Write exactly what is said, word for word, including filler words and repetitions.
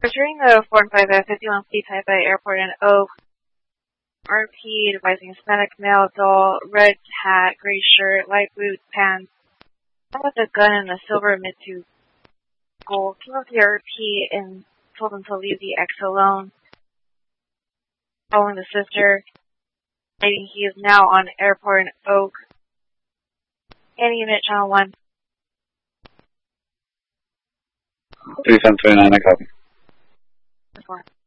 Returning the four and five at fifty-one fleet type at airport in Oak. R P advising Hispanic male, adult, red hat, gray shirt, light boots, pants. With a gun and a silver mid-tooth gold. Came up to the R P and told him to leave the X alone. Following the sister, stating he is now on airport in Oak. Any unit, channel one. three seven three nine, I copy. Before.